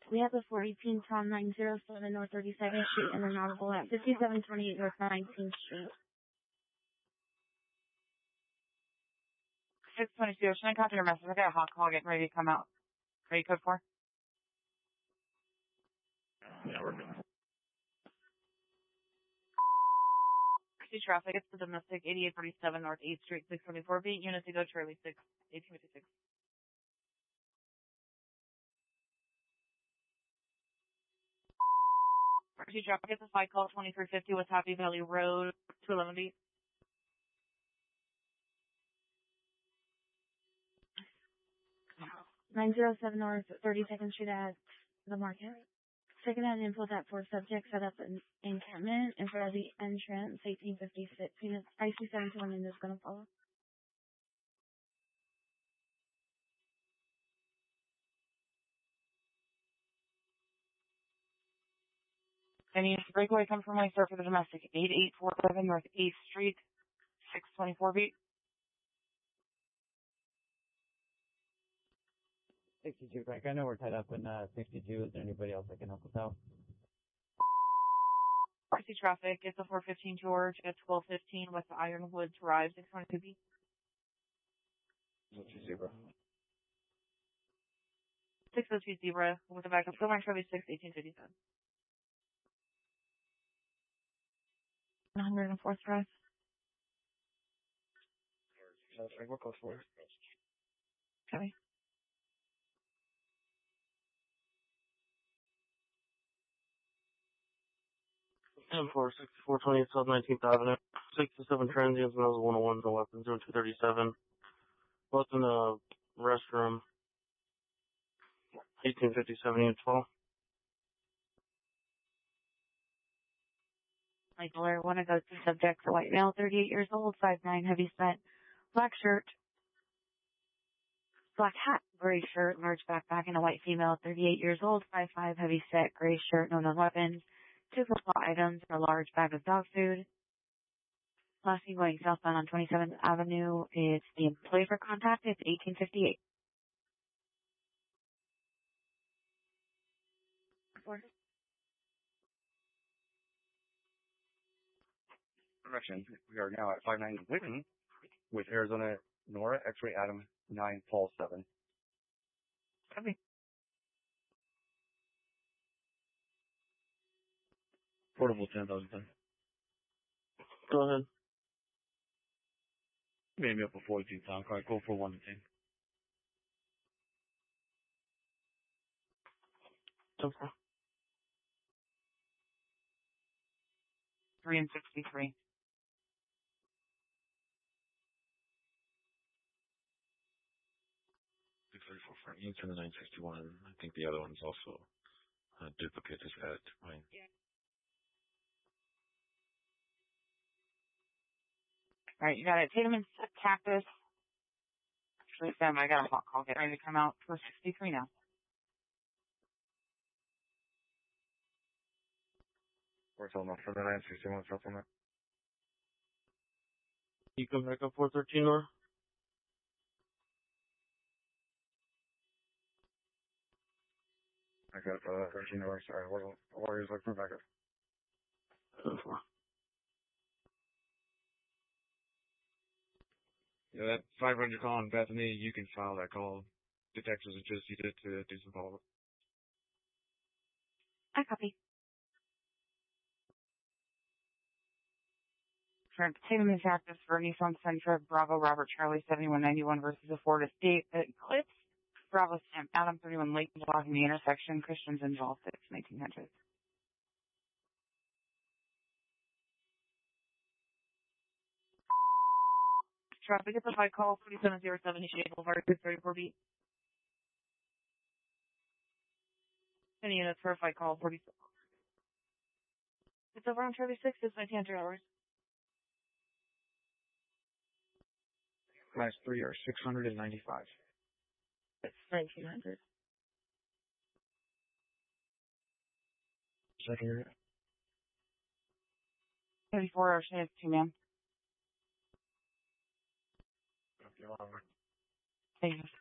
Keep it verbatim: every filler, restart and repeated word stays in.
We have a four eighteen Tom nine oh seven North thirty-second Street and an audible at fifty-seven twenty-eight North nineteenth Street. six twenty-two, should I copy your message? I got a hot call getting ready to come out. Ready, code four? Yeah, we're good. City traffic, it's the domestic, eighty-eight forty-seven North eighth Street, six twenty-four B, unit to go Charlie six, eighteen fifty-six. City traffic, it's a five call, twenty-three fifty West Happy Valley Road, two eleven B. nine oh seven North thirty-second Street at the Market. Second hand info that four subjects set up an encampment in front of the entrance, eighteen fifty-six. Unit I C seven two one is going to follow. Any breakaway come from my sir for the domestic, eighty-eight forty-seven North eighth Street, six twenty-four B. sixty-two, Frank. I know we're tied up in uh, sixty-two. Is there anybody else that can help us out? City traffic, it's a four fifteen George at twelve fifteen West Ironwood Drive, six twenty-two B. Zebra. six oh two Zebra with a backup. Go on Charlie six, eighteen fifty-seven. one hundred fourth Drive. Frank, we're close for it. Okay. ten four, sixty-four twenty South nineteenth Avenue. six to seven transients, and that was one oh one, no weapons, doing two thirty-seven. Both in the restroom. eighteen fifty-seven, unit twelve. Michael, I want to go to subject, white male, thirty-eight years old, five nine, heavy set, black shirt, black hat, gray shirt, large backpack, and a white female, thirty-eight years old, five five, heavy set, gray shirt, no known weapons, two football items, and a large bag of dog food. Lastly, going southbound on twenty-seventh Avenue, it's the employee for contact, it's eighteen fifty-eight. Four. Correction, we are now at five nine Whitten with Arizona Nora, X-ray Adam nine, Paul seven. Copy. Portable ten thousand ten. Go ahead. Maybe up a forty-two pound car. Go for one to ten. ten four. three and sixty-three. six thirty-four Frank. You can turn the nine sixty-one. I think the other one's also a duplicate. Just add it to mine. Yeah. Alright, you got it. Tatum and Cactus. Actually, Sam, I got a hot call. Get ready to come out for sixty-three now. We're telling them for the nine sixty-one supplement. You come back up four thirteen North. I got uh, thirteen hours. Sorry, Warriors looking for backup. ten four. Yeah, that five hundred call on Bethany, you can file that call. Detectives are just needed to do some follow-up. I copy. For Tatum and Cactus for Nissan Sentra, Bravo Robert Charlie seventy-one ninety-one versus the Ford Escape. Eclipse, Bravo Sam Adam thirty-one Lake blocking the intersection. Christians involved six nineteen hundred. Traffic at the high call forty-seven oh seven Shea Boulevard two thirty-four B. Any units for a fight call forty-six. It's over on Charlie six, it's nineteen hundred hours. Last three are six hundred ninety-five. It's nineteen hundred. Second area. thirty-four hours, it's two, man. Okay, Thank you.